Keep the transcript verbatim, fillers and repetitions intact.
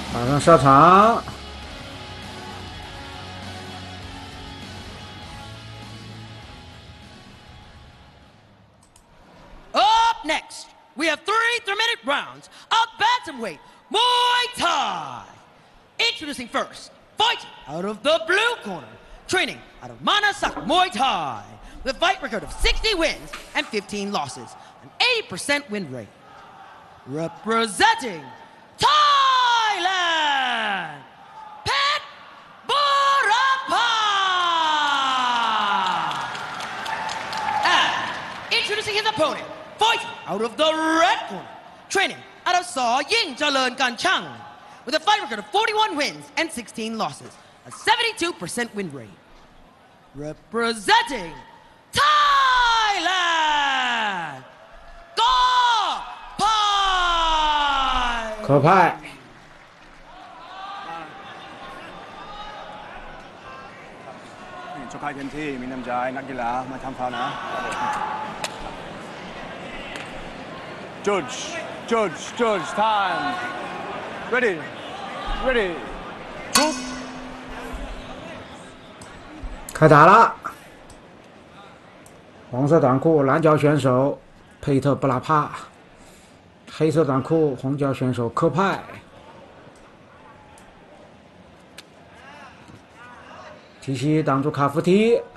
马上上场。 Next, we have three three-minute rounds of bantamweight Muay Thai. Introducing first, fighting out of the blue corner, training out of Manasak Muay Thai, with a fight record of sixty wins and fifteen losses, an eighty percent win rate. Representing Thailand, Pet Burapha. And introducing his opponent, fighting out of the red corner, training out of Saw Ying Jalern Ganchang, with a fight record of forty-one wins and sixteen losses, a seventy-two percent win rate. Representing Thailand, Go Pai! 可派。 ชกให้เต็มที่มีน้ำใจนักกีฬามาทำฟาวล์นะ Judge Judge Judge time ready ready 出。 开打了。黄色短裤蓝脚选手佩特布拉帕，黑色短裤红脚选手科派。提膝挡住卡夫踢。